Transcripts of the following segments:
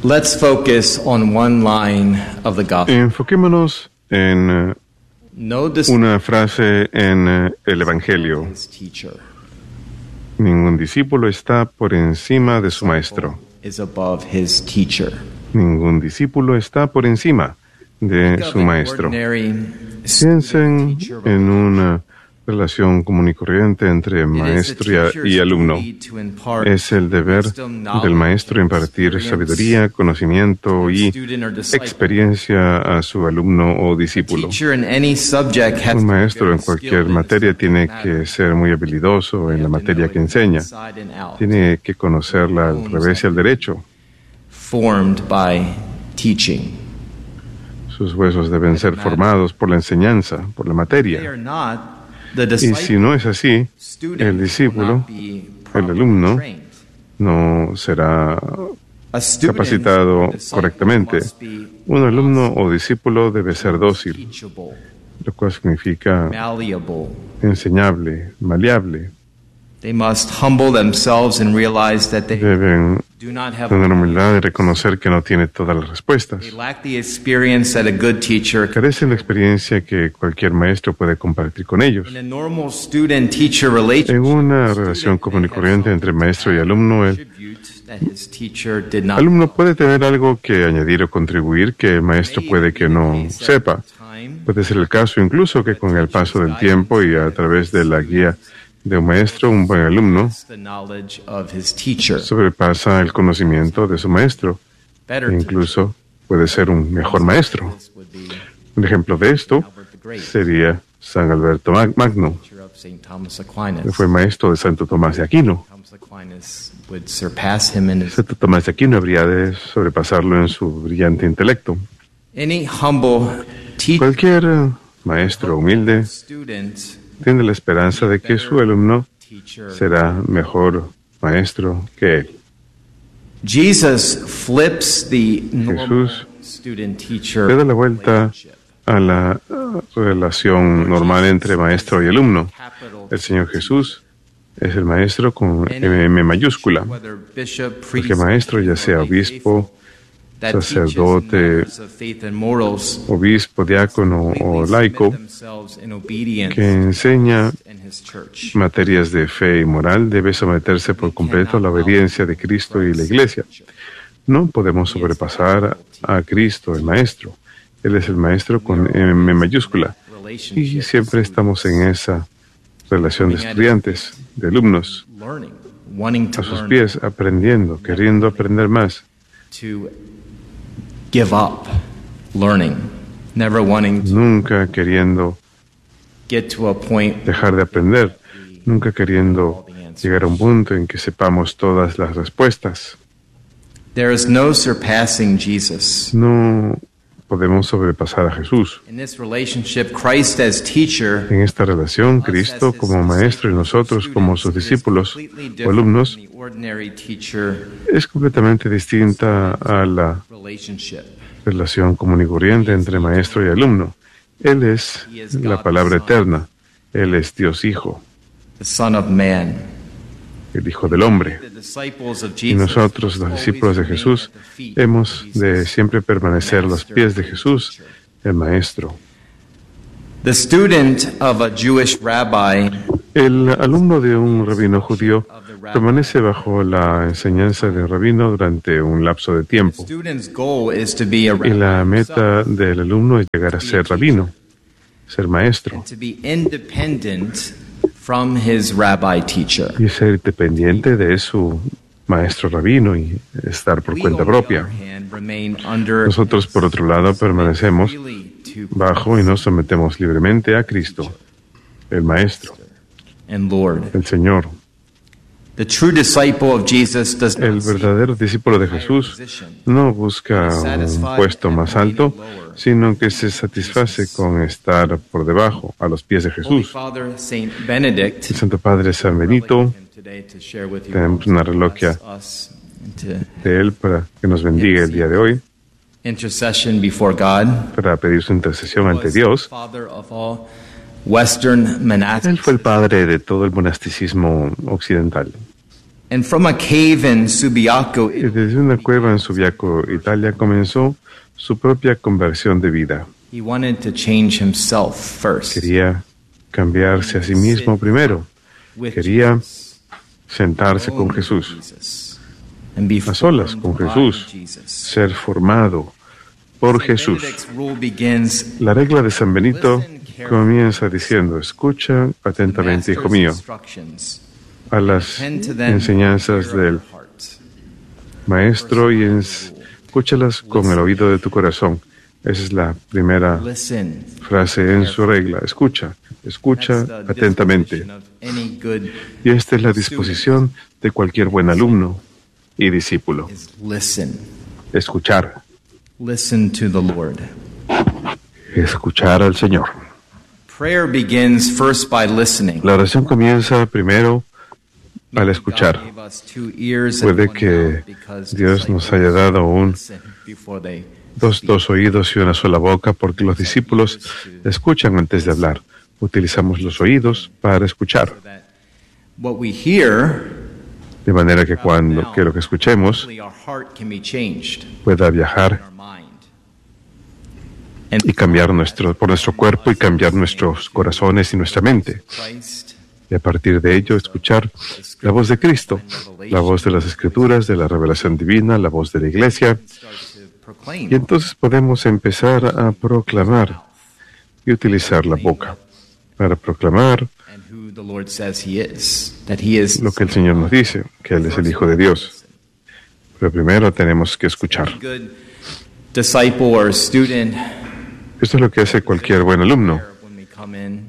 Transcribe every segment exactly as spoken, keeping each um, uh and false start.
Let's focus on one line of the gospel. Enfoquémonos en uh, No una frase en uh, el Evangelio. teacher Ningún discípulo está por encima de su maestro. is above his teacher. Ningún discípulo está por encima de su maestro. Piensen en una relación común y corriente entre maestro y, a- y alumno. Es el deber del maestro impartir sabiduría, conocimiento y experiencia a su alumno o discípulo. Un maestro en cualquier materia tiene que ser muy habilidoso en la materia que enseña. Tiene que conocerla al revés y al derecho. Formed by teaching. Sus huesos deben ser formados por la enseñanza, por la They materia. are not the Y si disciple. no es así, el discípulo, el alumno, no será capacitado correctamente. Un alumno o discípulo debe ser dócil, lo cual significa Malleable. enseñable, maleable. They must humble themselves and realize that they Deben do not have tener humildad y reconocer que no tiene todas las respuestas. they lack the experience that a good teacher can. Carecen la experiencia que cualquier maestro puede compartir con ellos. In a normal student-teacher En relationship, una relación común y corriente entre maestro y alumno, el that his teacher did not. alumno puede tener algo que añadir o contribuir que el maestro puede que no sepa. Puede ser el caso incluso que con el paso del tiempo y a través de la guía de un maestro, un buen alumno The knowledge of his teacher. sobrepasa el conocimiento de su maestro. Better E incluso puede ser un mejor maestro. teachers would be Un ejemplo de esto sería San Alberto Mag- Magno, teacher of Saint Thomas que Aquinas. fue maestro de Santo Tomás de Aquino. Thomas Aquinas would surpass him in his. Santo Tomás de Aquino habría de sobrepasarlo en su brillante intelecto. Any humble teacher, Cualquier eh, maestro humilde student, tiene la esperanza de que su alumno teacher. será mejor maestro que él. Jesus flips the normal Jesús student-teacher le da la vuelta a la uh, relación normal entre maestro y alumno. capital. El Señor Jesús es el maestro con M mayúscula, Whether bishop, porque priest, maestro, ya sea obispo, that teaches sacerdote, matters of faith and morals, obispo, diácono o laico, themselves in obedience que enseña in his church. materias de fe y moral, debe someterse por completo a la obediencia de Cristo y la Iglesia. No podemos sobrepasar a Cristo, el Maestro. Él es el Maestro con M mayúscula. Y siempre estamos en esa relación de estudiantes, de alumnos, Learning, wanting to a sus learn, pies, aprendiendo, queriendo aprender más. to give up learning, never wanting to Nunca queriendo get to a point dejar de aprender, nunca queriendo llegar a un punto en que sepamos todas las respuestas. there is no surpassing Jesus. No podemos sobrepasar a Jesús. In this relationship, Christ as teacher En esta relación, Cristo como maestro y nosotros como sus discípulos o alumnos the ordinary teacher es completamente distinta a la relationship. relación común y corriente entre maestro y alumno. Él es la palabra eterna. Él es Dios Hijo, The Son of Man. el Hijo del Hombre. The disciples of Y Jesus nosotros, los discípulos de Jesús, hemos de siempre permanecer a los pies de Jesús, el Maestro. The student of a Jewish rabbi El alumno de un rabino judío permanece bajo la enseñanza del rabino durante un lapso de tiempo. student's goal is to be a Y rabbi la meta del alumno es llegar a ser rabino, ser maestro, and to be independent from his rabbi teacher. y ser dependiente de su maestro rabino y estar por We, cuenta on the propia. other hand, remain under Nosotros, por otro lado, permanecemos freely to bajo y nos sometemos libremente a Cristo, el Maestro, and Lord. el Señor. The true disciple of Jesus does El not seek verdadero discípulo de Jesús no busca un puesto más alto, sino que se satisface con estar por debajo, a los pies de Holy Jesús. Father Saint Benedict. El Santo Padre San Benito, Today to share with you tenemos una reliquia us and to de él para que nos bendiga el día de hoy, intercession before God. para pedir su intercesión ante Dios. Father of all Western Él monastics. fue el padre de todo el monasticismo occidental. And from a cave in Subiaco, Y desde una cueva en Subiaco, Italia, comenzó su propia conversión de vida. he wanted to change himself first. Quería cambiarse a sí mismo primero. Quería sentarse con Jesús, And be a solas formed con by Jesús, Jesus. ser formado por Jesús. Benedict's rule begins, La regla de San Benito comienza diciendo: escucha atentamente, hijo mío, instructions, a las tend to them enseñanzas with your del heart. maestro y ens- escúchalas con el oído de tu corazón. Esa es la primera Listen. frase en su regla. Escucha, escucha That's the atentamente. disposition of any good Y esta es la disposición de cualquier buen alumno y discípulo. is listen. Escuchar, Listen to the Lord. escuchar al Señor. Prayer begins first by listening. La oración comienza primero al escuchar. God gave us two ears and Puede one que mouth because Dios nos disciples haya dado un listen before they Dos, speak. dos oídos y una sola boca, porque los discípulos escuchan antes de hablar. Utilizamos los oídos para escuchar, So that what we hear, de manera que cuando que lo que escuchemos our heart can be changed pueda in viajar our mind. And y cambiar nuestro, por nuestro cuerpo y cambiar nuestros corazones y nuestra mente. Christ, Y a partir de ello, escuchar la voz de Cristo, la voz de las Escrituras, de la revelación divina, la voz de la Iglesia. start to proclaim Y entonces podemos empezar a proclamar y utilizar la boca para proclamar and who the Lord says he is, that he is lo que el Señor nos dice, que Él es el Hijo de Dios. Pero primero tenemos que escuchar. a good disciple or student. Esto es lo que hace cualquier buen alumno. When we come in,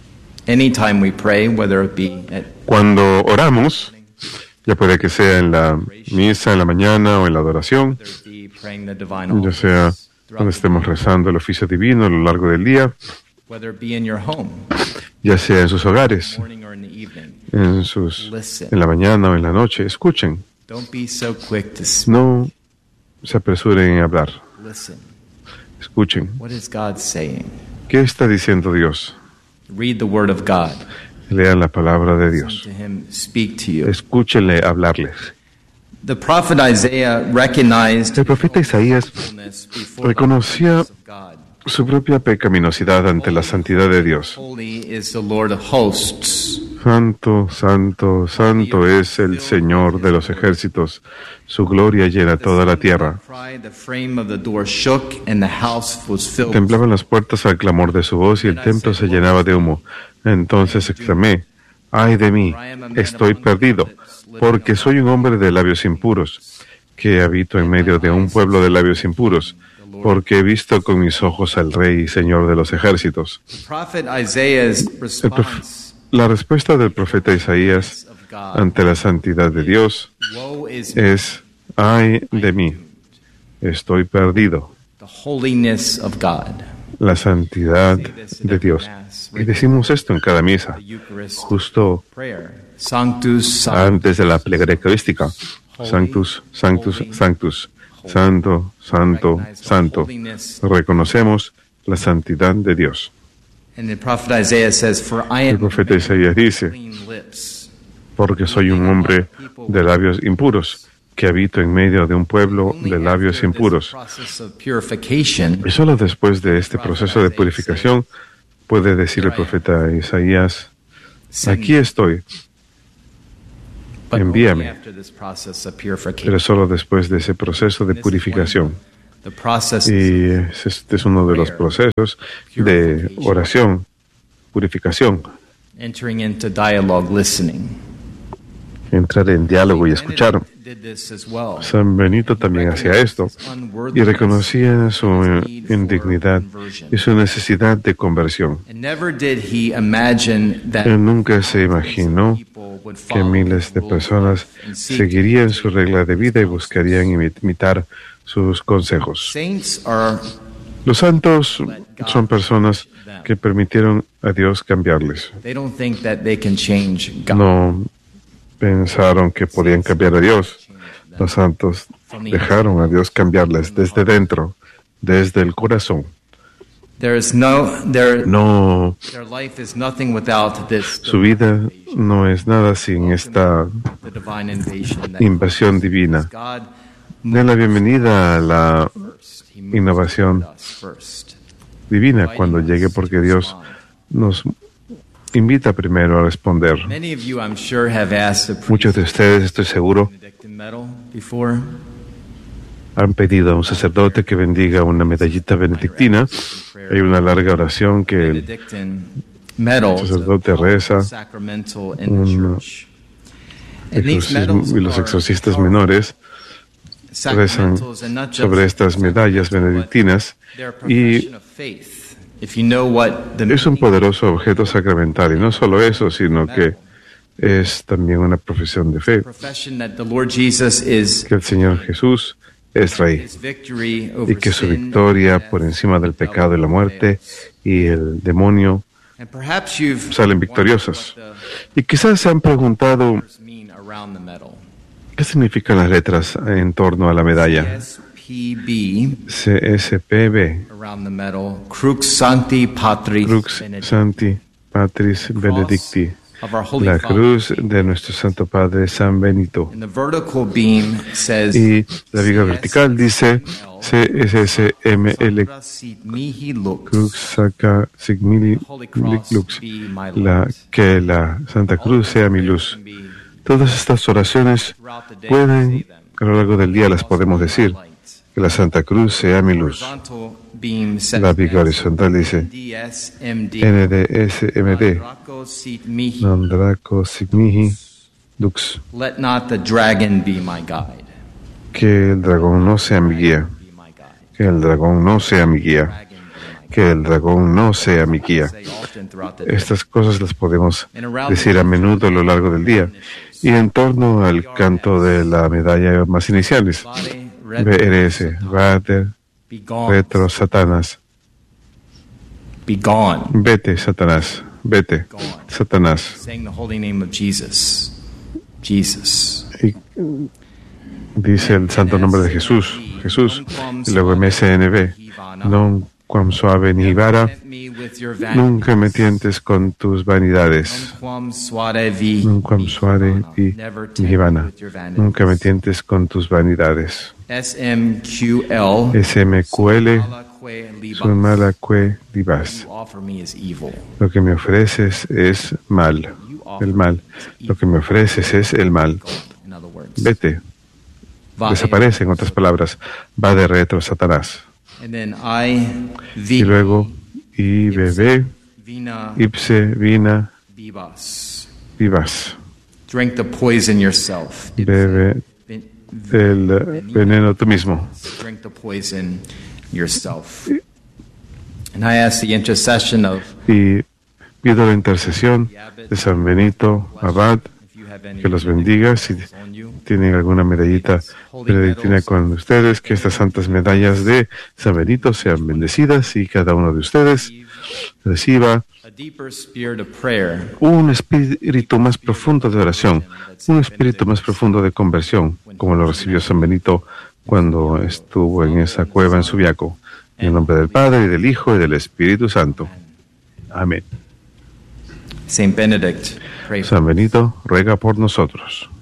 anytime we pray, whether it be at Cuando oramos, ya puede que sea en la misa, en la mañana o en la adoración, Thursday, praying the divine ya sea office, cuando estemos rezando el oficio divino a lo largo del día, whether it be in your home, ya sea en sus hogares, morning or in the evening. en, sus, Listen. en la mañana o en la noche. Escuchen, Don't be so quick to speak. no se apresuren en hablar. Listen. Escuchen. What is God saying? ¿Qué está diciendo Dios? Read the Word of God. Lean la palabra de Listen Dios. to Him speak to you. Escúchenle hablarles. The prophet Isaiah recognized El profeta Isaías faithfulness before reconocía the God. su propia pecaminosidad ante la santidad de Dios. Holy is the Lord of hosts. Santo, santo, santo es el Señor de los ejércitos. Su gloria llena toda la tierra. The frame of the door shook and the house was filled. Temblaban las puertas al clamor de su voz y el templo se llenaba de humo. Entonces exclamé: ¡ay de mí! Estoy perdido, porque soy un hombre de labios impuros, que habito en medio de un pueblo de labios impuros, porque he visto con mis ojos al Rey y Señor de los ejércitos. Prophet Isaiah's El prof- response La respuesta del profeta Isaías of God. ante la santidad de Dios Woe is es: ¡ay de mí! Estoy perdido. the holiness of God. La santidad de Dios. Y decimos esto en cada misa, The Eucharist justo prayer. Sanctus, Sanctus. antes de la plegaria eucarística. Sanctus, Sanctus, Sanctus. Santo, Santo, Santo. Reconocemos la santidad de Dios. And the prophet Isaiah says, "For I El am profeta Isaías dice: clean lips, porque soy un hombre de labios impuros, que habito en medio de un pueblo de labios impuros. process of purification, Y solo después de este proceso de purificación puede decir el profeta Isaías: aquí estoy, but only envíame. after this process of purification. Pero solo después de ese proceso de purificación. The process Y este es uno de los procesos de oración, purificación, entering into dialogue, listening. entrar en diálogo y escuchar. Did this as well. San Benito también hacía esto y reconocía su indignidad y su necesidad de conversión. And never did he imagine that Él nunca se imaginó people would que follow miles de the personas and seek seguirían su regla de vida y buscarían imi- imitar sus consejos. Saints are Los santos son personas que permitieron a Dios cambiarles. they don't think that they can change God. No pensaron que podían cambiar a Dios. Los santos dejaron a Dios cambiarles desde dentro, desde el corazón. No, there, no, su vida no es nada sin esta invasión divina. Den la bienvenida a la innovación divina cuando llegue, porque Dios nos invita primero a responder. Muchos de ustedes, estoy seguro, han pedido a un sacerdote que bendiga una medallita benedictina. Hay una larga oración que el sacerdote reza. Un exorcismo, y los exorcistas menores rezan sobre estas medallas benedictinas, y es un poderoso objeto sacramental. Y no solo eso, sino que es también una profesión de fe, que el Señor Jesús es Rey y que su victoria por encima del pecado y la muerte y el demonio salen victoriosas. Y quizás se han preguntado qué significan las letras en torno a la medalla. C S P B, Crux Sancti Patris Benedicti, la cruz de nuestro Santo Padre San Benito. Y la viga vertical dice C S S M L, Crux Sancta Sigmili Lux, la, que la Santa Cruz sea mi luz. Todas estas oraciones pueden, a lo largo del día las podemos decir. Que la Santa Cruz sea mi luz. La viga horizontal dice N D S M D, Non Draco Sit Mihi Lux. Que el dragón no sea mi guía. Que el dragón no sea mi guía. Que el dragón no sea mi guía. Estas cosas las podemos decir a menudo a lo largo del día. Y en torno al canto de la medalla más iniciales. B R S, Vater, Retro, Satanás. Vete, Satanás. Vete, Satanás. Y dice el santo nombre de Jesús. Jesús. Y luego M S N B. Non quam suave ni vara. Nunca me tientes con tus vanidades. Non quam suave vi ni vana. Nunca me tientes con tus vanidades. S M Q L, Sun malaque divas. Lo que me ofreces es mal, el mal. Lo que me ofreces es el mal. Vete. Desaparece, en otras palabras. Va de retro, Satanás. Y luego, I B B, ipse, vina, vivas. Bebe el veneno tú mismo. Y pido la intercesión de San Benito Abad, que los bendiga. Si tienen alguna medallita benedictina con ustedes, que estas santas medallas de San Benito sean bendecidas y cada uno de ustedes reciba un espíritu más profundo de oración, un espíritu más profundo de conversión, como lo recibió San Benito cuando estuvo en esa cueva en Subiaco. En el nombre del Padre, y del Hijo, y del Espíritu Santo. Amén. San Benito ruega por nosotros.